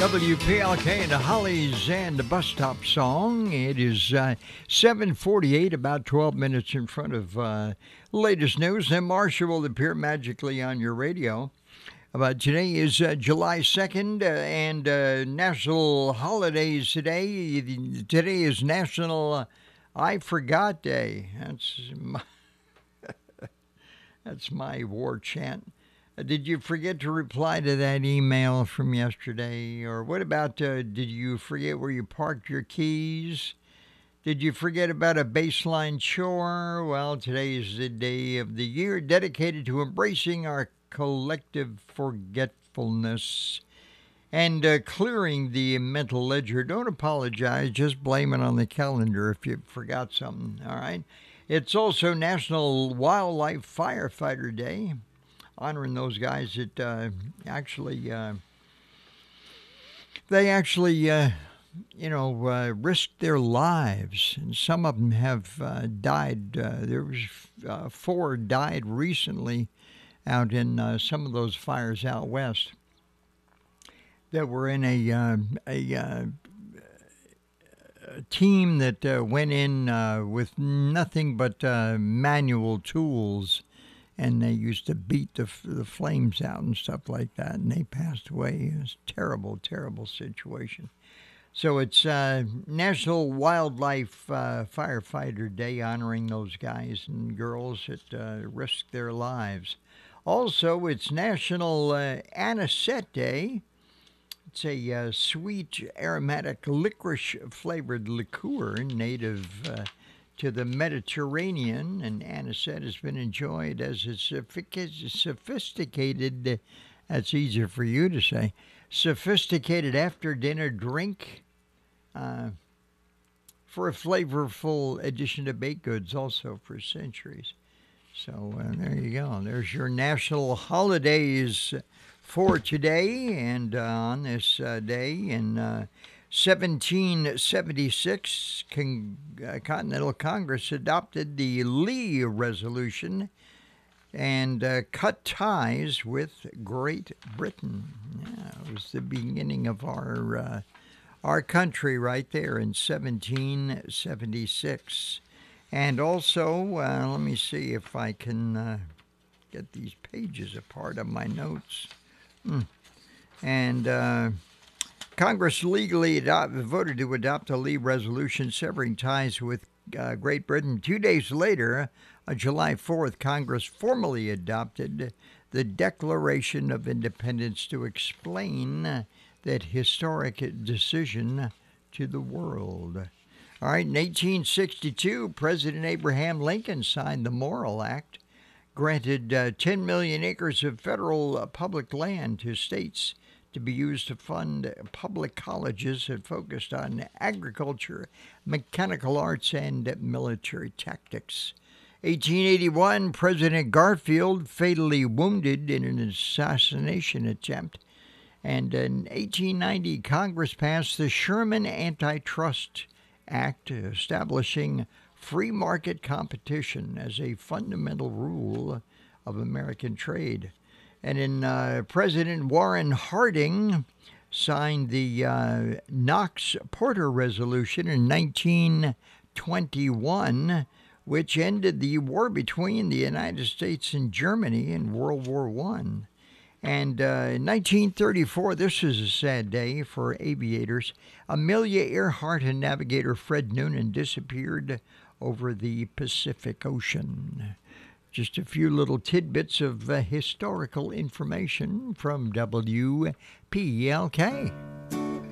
WPLK and the Hollies and the Bus Stop Song. It is 7:48, about 12 minutes in front of latest news. Then Marsha will appear magically on your radio. But today is July 2nd and national holidays today. Today is National I Forgot Day. That's my war chant. Did you forget to reply to that email from yesterday? Or what about, did you forget where you parked your keys? Did you forget about a baseline chore? Well, today is the day of the year dedicated to embracing our collective forgetfulness and clearing the mental ledger. Don't apologize. Just blame it on the calendar if you forgot something, all right? It's also National Wildlife Firefighter Day, honoring those guys that risked their lives, and some of them have died. There was 4 died recently out in some of those fires out west that were in a team that went in with nothing but manual tools. And they used to beat the flames out and stuff like that, and they passed away. It was a terrible, terrible situation. So it's National Wildlife Firefighter Day, honoring those guys and girls that risked their lives. Also, it's National Anisette Day. It's a sweet, aromatic, licorice-flavored liqueur native to the Mediterranean, and anisette has been enjoyed as a sophisticated, that's easier for you to say, sophisticated after-dinner drink for a flavorful addition to baked goods, also for centuries. So there you go. There's your national holidays for today, and on this day in 1776, Continental Congress adopted the Lee Resolution and cut ties with Great Britain. Yeah, it was the beginning of our country right there in 1776. And also, let me see if I can get these pages apart of my notes. And Congress legally voted to adopt a Lee Resolution severing ties with Great Britain. 2 days later, on July 4th, Congress formally adopted the Declaration of Independence to explain that historic decision to the world. All right, in 1862, President Abraham Lincoln signed the Morrill Act, granted 10 million acres of federal public land to states to be used to fund public colleges that focused on agriculture, mechanical arts, and military tactics. 1881, President Garfield fatally wounded in an assassination attempt. And in 1890, Congress passed the Sherman Antitrust Act, establishing free market competition as a fundamental rule of American trade. And in President Warren Harding signed the Knox-Porter Resolution in 1921, which ended the war between the United States and Germany in World War I. And in 1934, this is a sad day for aviators. Amelia Earhart and navigator Fred Noonan disappeared over the Pacific Ocean. Just a few little tidbits of historical information from WPLK.